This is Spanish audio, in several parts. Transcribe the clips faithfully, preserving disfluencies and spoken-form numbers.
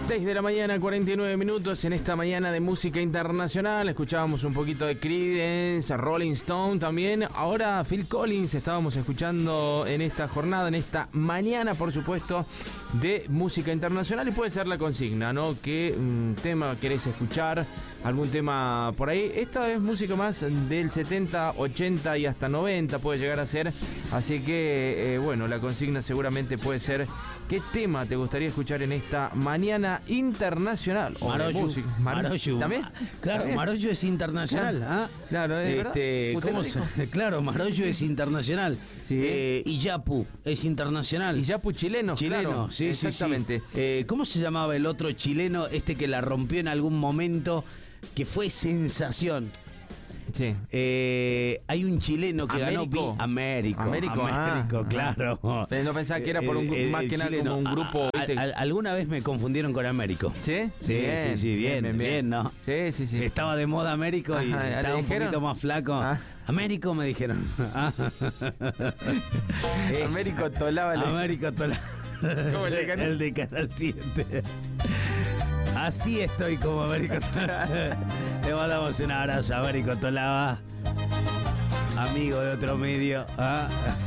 seis de la mañana, cuarenta y nueve minutos. En esta mañana de música internacional escuchábamos un poquito de Creedence, Rolling Stone también. Ahora Phil Collins estábamos escuchando en esta jornada, en esta mañana, por supuesto, de música internacional. Y puede ser la consigna, ¿no? ¿Qué um, tema querés escuchar? ¿Algún tema por ahí? Esta es música más del setenta, ochenta y hasta noventa puede llegar a ser. Así que, eh, bueno, la consigna seguramente puede ser ¿qué tema te gustaría escuchar en esta mañana internacional? O Maroyu, Maroyu. ¿También? Claro, ¿También? Maroyu es internacional. Claro, ¿ah? claro, es este, verdad. ¿cómo se? Claro, Maroyu es internacional. Sí. Eh, Iyapu es internacional. Iyapu chileno, Chileno, claro, sí, exactamente. sí, sí. Eh, ¿Cómo se llamaba el otro chileno, este que la rompió en algún momento, que fue sensación? Sí. Eh, hay un chileno que Américo. ganó Vi- Américo. Américo, Américo, ah, claro. ah. Pero no pensaba que era por un grupo, El- el- más el que nada chileno. como un grupo. A- ¿viste? a- alguna vez me confundieron con Américo. ¿Sí? Sí, sí, sí, bien, bien, ¿no? Sí, sí, sí. Estaba de moda Américo y Ajá, ¿le estaba un dijeron? poquito más flaco. Ah. Américo me dijeron. Ah. Es- Américo Tolaba. le- Américo Tola. ¿Cómo el de Canal? El de Canal siete. Así estoy como Américo Tolaba. Le mandamos un abrazo a Américo Tolaba, amigo de otro medio. ¿Ah?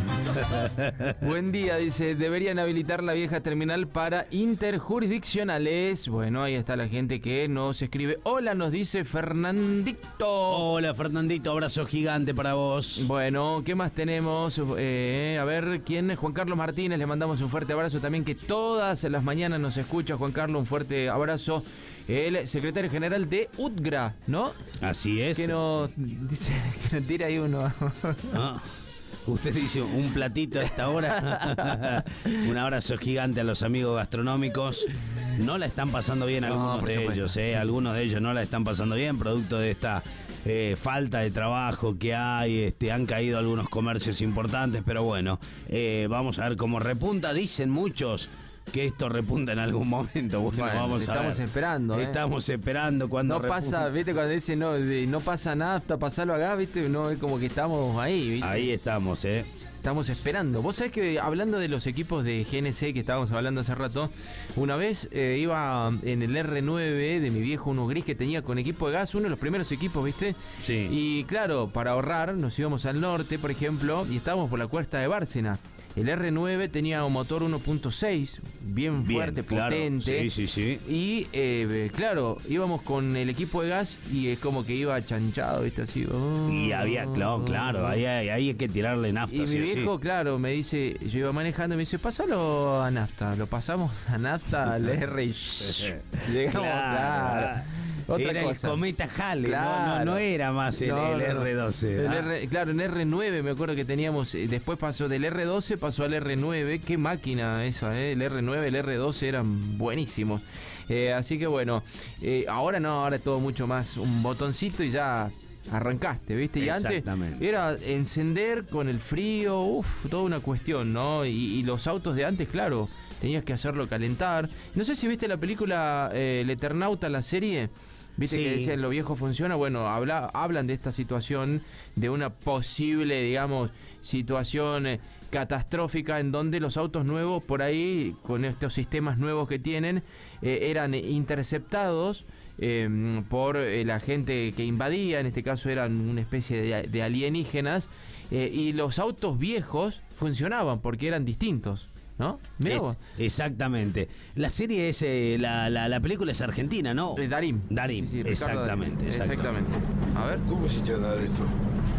Buen día, dice, deberían habilitar la vieja terminal para interjurisdiccionales. Bueno, ahí está la gente que nos escribe. Hola, nos dice Fernandito. Hola Fernandito, abrazo gigante para vos. Bueno, ¿qué más tenemos? Eh, a ver, ¿quién es? Juan Carlos Martínez, le mandamos un fuerte abrazo también, que todas las mañanas nos escucha. Juan Carlos, un fuerte abrazo. El secretario general de U T G R A, ¿no? Así es. Que nos dice, que nos tira ahí uno. Ah, usted dice un platito a esta hora. Un abrazo gigante a los amigos gastronómicos. No la están pasando bien No, algunos por de supuesto. ellos, ¿eh? Sí, sí. Algunos de ellos no la están pasando bien, producto de esta eh, falta de trabajo que hay. Este, han caído algunos comercios importantes, pero bueno, eh, vamos a ver cómo repunta. Dicen muchos que esto repunta en algún momento. Bueno, Bueno, vamos a ver. estamos esperando, ¿eh? Estamos esperando cuando No repunte. pasa, viste, cuando dice no, de, no pasa nada, hasta pasarlo acá, viste, no, es como que estamos ahí, viste. Ahí estamos, ¿eh? Estamos esperando. Vos sabés que hablando de los equipos de G N C que estábamos hablando hace rato, una vez eh, iba en el R nueve de mi viejo, uno gris que tenía con equipo de gas, uno de los primeros equipos, ¿viste? Sí. Y claro, para ahorrar nos íbamos al norte, por ejemplo, y estábamos por la cuesta de Bárcena. El R nueve tenía un motor uno punto seis, bien fuerte, Bien, claro. potente. Sí, sí, sí. Y eh, claro, íbamos con el equipo de gas y es como que iba chanchado, ¿viste? Así. Oh, Y había, claro, claro, ahí, hay- ahí hay que tirarle nafta. Y mi sí o sí. viejo, claro, me dice, yo iba manejando y me dice, pásalo a nafta. Lo pasamos a nafta, al R y llegamos, claro. Otra era cosa. el cometa Halley, Claro. no, no, no era más el, No, el no, no. R doce. El ah. R, claro, en R nueve me acuerdo que teníamos, eh, después pasó del R doce, pasó al R nueve, qué máquina esa, eh, el R nueve, el R doce eran buenísimos. Eh, así que bueno, eh, ahora no, ahora todo mucho más, un botoncito y ya arrancaste, ¿viste? Y antes Exactamente. era encender con el frío, uff, toda una cuestión, ¿no? Y, y los autos de antes, claro, tenías que hacerlo calentar. No sé si viste la película eh, El Eternauta, la serie. Viste Sí. que decían lo viejo funciona. Bueno, habla, hablan de esta situación, de una posible, digamos, situación eh, catastrófica en donde los autos nuevos, por ahí, con estos sistemas nuevos que tienen, eh, eran interceptados eh, por eh, la gente que invadía. En este caso eran una especie de, de alienígenas, eh, y los autos viejos funcionaban porque eran distintos, ¿no? Mirá Es- vos. exactamente. La serie es, eh, la, la, la película es argentina, ¿no? Eh, Darín. Darín, Sí, sí, Ricardo exactamente, Darín. exactamente. Exactamente. A ver. ¿Cómo se echa a andar esto?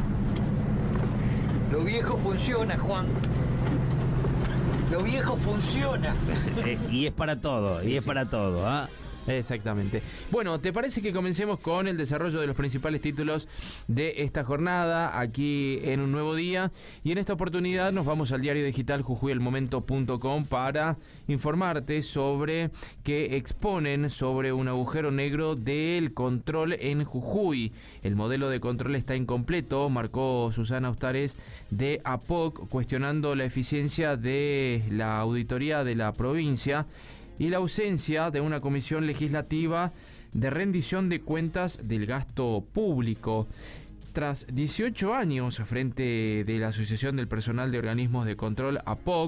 Lo viejo funciona, Juan. Lo viejo funciona. Eh, y es para todo, y es para todo, ¿ah? Exactamente. Bueno, ¿te parece que comencemos con el desarrollo de los principales títulos de esta jornada aquí en un nuevo día? Y en esta oportunidad nos vamos al diario digital jujuy el momento punto com para informarte sobre que exponen sobre un agujero negro del control en Jujuy. El modelo de control está incompleto, marcó Susana Ostares de A P O C, cuestionando la eficiencia de la auditoría de la provincia y la ausencia de una comisión legislativa de rendición de cuentas del gasto público. Tras dieciocho años frente de la Asociación del Personal de Organismos de Control, A P O C,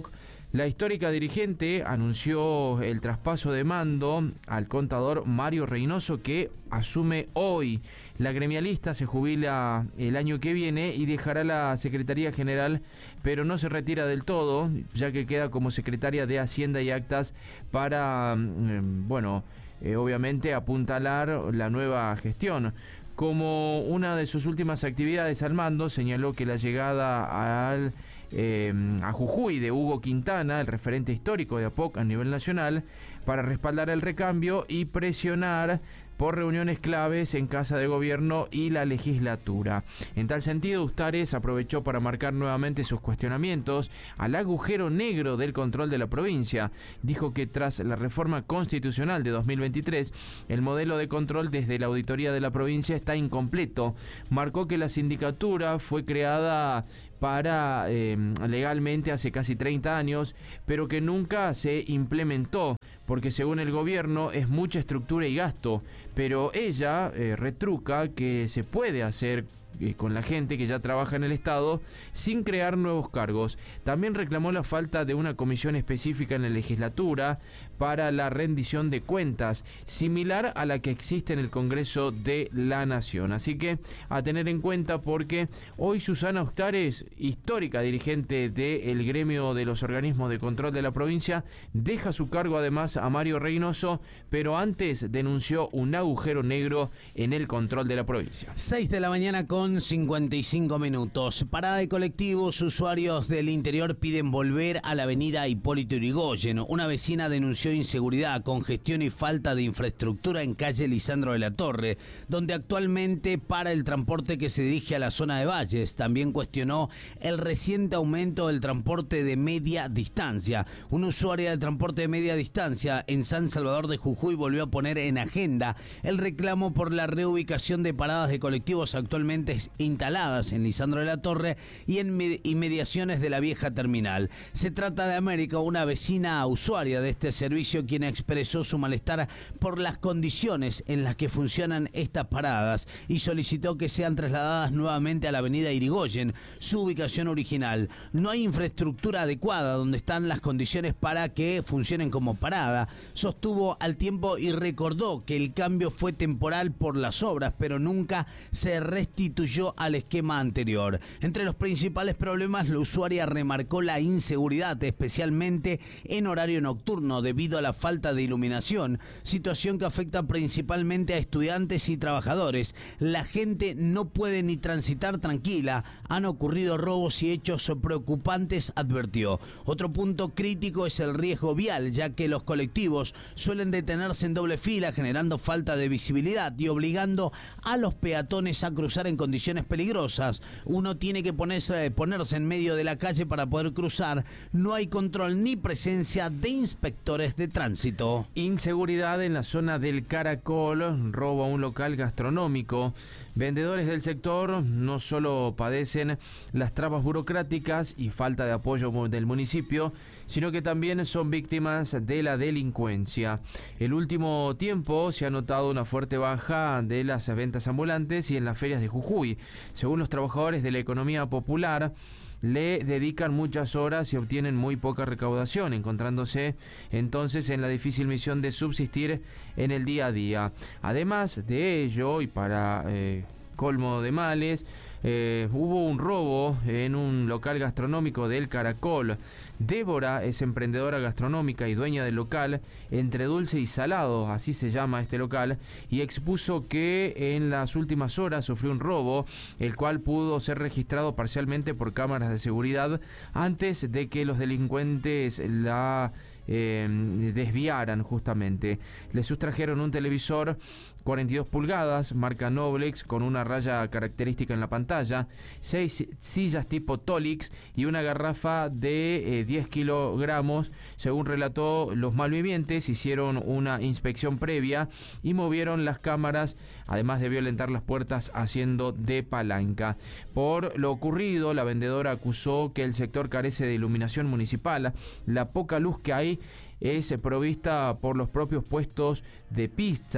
La histórica dirigente anunció el traspaso de mando al contador Mario Reynoso, que asume hoy. La gremialista se jubila el año que viene y dejará la Secretaría General, pero no se retira del todo, ya que queda como secretaria de Hacienda y Actas para, bueno, eh, obviamente apuntalar la nueva gestión. Como una de sus últimas actividades al mando, señaló que la llegada al Eh, a Jujuy de Hugo Quintana, el referente histórico de A P O C a nivel nacional, para respaldar el recambio y presionar por reuniones claves en Casa de Gobierno y la legislatura. En tal sentido, Ustares aprovechó para marcar nuevamente sus cuestionamientos al agujero negro del control de la provincia. Dijo que tras la reforma constitucional de dos mil veintitrés, el modelo de control desde la auditoría de la provincia está incompleto. Marcó que la sindicatura fue creada para eh, legalmente hace casi treinta años, pero que nunca se implementó, porque según el gobierno es mucha estructura y gasto, pero ella eh, retruca que se puede hacer eh, con la gente que ya trabaja en el Estado sin crear nuevos cargos. También reclamó la falta de una comisión específica en la legislatura para la rendición de cuentas, similar a la que existe en el Congreso de la Nación. Así que a tener en cuenta, porque hoy Susana Ustares, histórica dirigente del gremio de los organismos de control de la provincia, deja su cargo además a Mario Reynoso, pero antes denunció un agujero negro en el control de la provincia. seis de la mañana con cincuenta y cinco minutos. Parada de colectivos, usuarios del interior piden volver a la avenida Hipólito Yrigoyen. Una vecina denunció inseguridad, congestión y falta de infraestructura en calle Lisandro de la Torre, donde actualmente para el transporte que se dirige a la zona de Valles. También cuestionó el reciente aumento del transporte de media distancia. Una usuaria del transporte de media distancia en San Salvador de Jujuy volvió a poner en agenda el reclamo por la reubicación de paradas de colectivos actualmente instaladas en Lisandro de la Torre y en inmediaciones de la vieja terminal. Se trata de América, una vecina usuaria de este servicio, quien expresó su malestar por las condiciones en las que funcionan estas paradas y solicitó que sean trasladadas nuevamente a la avenida Yrigoyen, su ubicación original. No hay infraestructura adecuada donde están las condiciones para que funcionen como parada, sostuvo al tiempo y recordó que el cambio fue temporal por las obras, pero nunca se restituyó al esquema anterior. Entre los principales problemas, la usuaria remarcó la inseguridad, especialmente en horario nocturno, debido a la falta de iluminación, situación que afecta principalmente a estudiantes y trabajadores. La gente no puede ni transitar tranquila, han ocurrido robos y hechos preocupantes, advirtió. Otro punto crítico es el riesgo vial, ya que los colectivos suelen detenerse en doble fila, generando falta de visibilidad y obligando a los peatones a cruzar en condiciones peligrosas. Uno tiene que ponerse, ponerse en medio de la calle para poder cruzar. No hay control ni presencia de inspectores de tránsito. Inseguridad en la zona del Caracol, robo a un local gastronómico. Vendedores del sector no solo padecen las trabas burocráticas y falta de apoyo del municipio, sino que también son víctimas de la delincuencia. El último tiempo se ha notado una fuerte baja de las ventas ambulantes y en las ferias de Jujuy. Según los trabajadores de la economía popular, le dedican muchas horas y obtienen muy poca recaudación, encontrándose entonces en la difícil misión de subsistir en el día a día. Además de ello, y para eh, colmo de males, Eh, hubo un robo en un local gastronómico del Caracol. Débora es emprendedora gastronómica y dueña del local Entre Dulce y Salado, así se llama este local, y expuso que en las últimas horas sufrió un robo, el cual pudo ser registrado parcialmente por cámaras de seguridad antes de que los delincuentes la Eh, desviaran justamente. Le sustrajeron un televisor cuarenta y dos pulgadas, marca Noblex, con una raya característica en la pantalla, seis sillas tipo Tolix y una garrafa de eh, diez kilogramos. Según relató, los malvivientes hicieron una inspección previa y movieron las cámaras, además de violentar las puertas haciendo de palanca. Por lo ocurrido, la vendedora acusó que el sector carece de iluminación municipal. La poca luz que hay es provista por los propios puestos de pizza.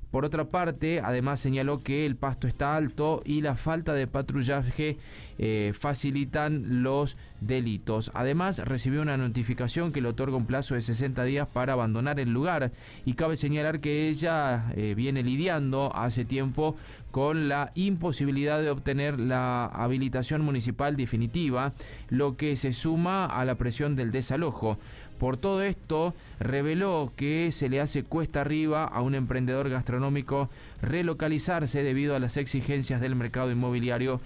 Por otra parte, además señaló que el pasto está alto y la falta de patrullaje eh, facilitan los delitos. Además, recibió una notificación que le otorga un plazo de sesenta días para abandonar el lugar, y cabe señalar que ella eh, viene lidiando hace tiempo con la imposibilidad de obtener la habilitación municipal definitiva, lo que se suma a la presión del desalojo. Por todo esto, reveló que se le hace cuesta arriba a un emprendedor gastronómico relocalizarse debido a las exigencias del mercado inmobiliario